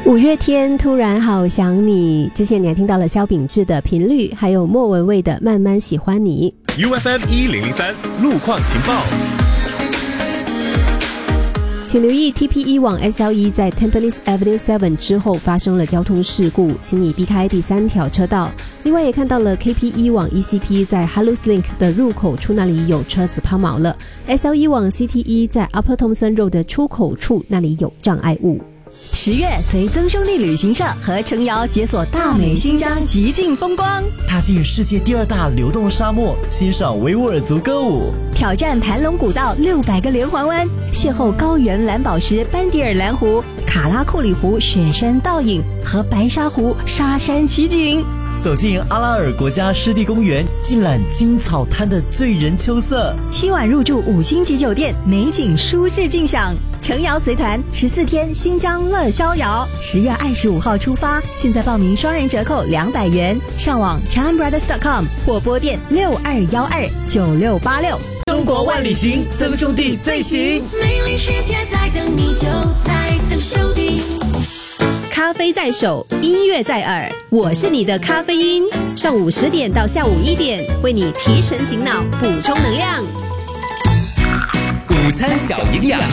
五月天突然好想你，之前你还听到了萧秉治的频率，还有莫文蔚的慢慢喜欢你。 UFM 1003路况情报， 请留意 TP1 往 SL1 在 Tampines Avenue 7之后发生了交通事故，请你避开第3条车道。另外也看到了 KP1 往 ECP 在 Halus Link 的入口处那里有车子抛锚了， SL1 往 CT1 在 Upper Thomson Road 的出口处那里有障碍物。 10月随曾兄弟旅行社和程瑶解锁大美新疆极尽风光， 踏进世界第2大流动沙漠，欣赏维吾尔族歌舞， 挑战盘龙古道600个连环弯，邂逅高原蓝宝石班迪尔蓝湖、卡拉库里湖雪山倒影和白沙湖沙山奇景， 走进阿拉尔国家湿地公园，尽览金草滩的醉人秋色 ，7晚入住5星级酒店，美景舒适尽享。程瑶随团14天新疆乐逍遥，10月25号出发，现在报名双人折扣200元，上网 ChanBrothers.com 或拨电62129686。 中国万里行，曾兄弟最行， 美丽世界在等你，就在曾兄弟。 咖啡在手，音乐在耳，我是你的咖啡因。上午10点到下午1点，为你提神醒脑，补充能量。 午餐小营养。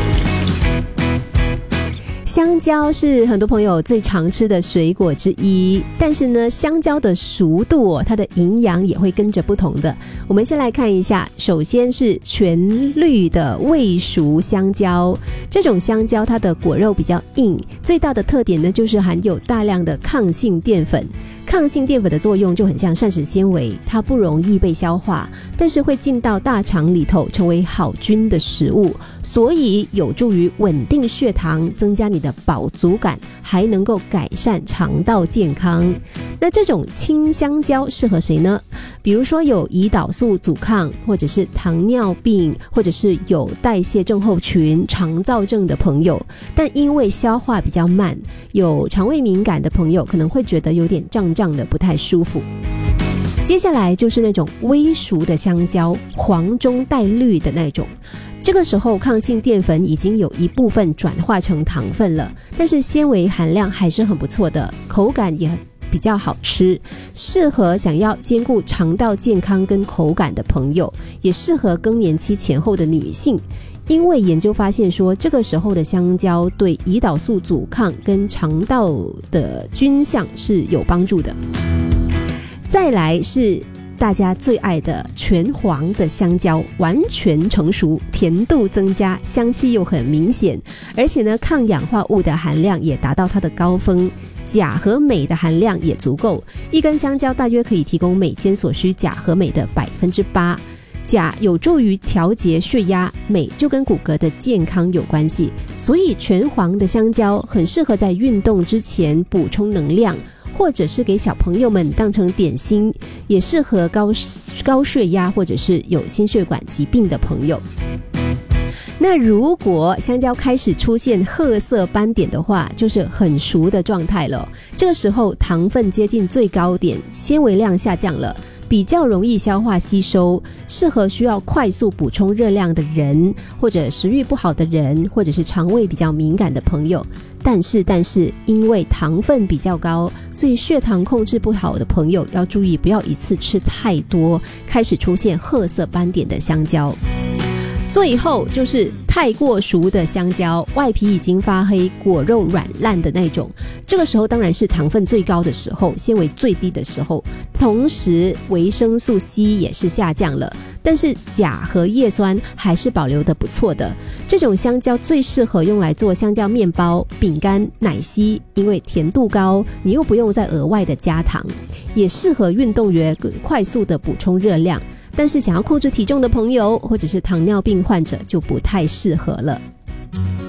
香蕉是很多朋友最常吃的水果之一，但是呢，香蕉的熟度它的营养也会跟着不同的。我们先来看一下，首先是全绿的未熟香蕉，这种香蕉它的果肉比较硬，最大的特点呢就是含有大量的抗性淀粉。抗性淀粉的作用就很像膳食纤维，它不容易被消化，但是会进到大肠里头成为好菌的食物，所以有助于稳定血糖，增加你的饱足感，还能够改善肠道健康。那这种青香蕉适合谁呢？比如说有胰岛素阻抗，或者是糖尿病，或者是有代谢症候群、肠燥症的朋友，但因为消化比较慢，有肠胃敏感的朋友可能会觉得有点胀胀的，不太舒服。接下来就是那种微熟的香蕉，黄中带绿的那种，这个时候抗性淀粉已经有一部分转化成糖分了，但是纤维含量还是很不错的，口感也比较好吃，适合想要兼顾肠道健康跟口感的朋友，也适合更年期前后的女性。因为研究发现说，这个时候的香蕉对胰岛素阻抗跟肠道的菌相是有帮助的。再来是大家最爱的全黄的香蕉，完全成熟，甜度增加，香气又很明显，而且呢，抗氧化物的含量也达到它的高峰，钾和镁的含量也足够，一根香蕉大约可以提供每天所需钾和镁的8%。钾有助于调节血压，镁就跟骨骼的健康有关系，所以全黄的香蕉很适合在运动之前补充能量，或者是给小朋友们当成点心，也适合高血压或者是有心血管疾病的朋友。那如果香蕉开始出现褐色斑点的话，就是很熟的状态了，这个时候糖分接近最高点，纤维量下降了，比较容易消化吸收，适合需要快速补充热量的人，或者食欲不好的人，或者是肠胃比较敏感的朋友。但是因为糖分比较高，所以血糖控制不好的朋友要注意，不要一次吃太多，开始出现褐色斑点的香蕉。最后就是太过熟的香蕉，外皮已经发黑，果肉软烂的那种，这个时候当然是糖分最高的时候，纤维最低的时候，同时维生素 C 也是下降了，但是钾和叶酸还是保留的不错的。这种香蕉最适合用来做香蕉面包、饼干、奶昔，因为甜度高，你又不用再额外的加糖，也适合运动员快速的补充热量。但是想要控制体重的朋友，或者是糖尿病患者就不太适合了。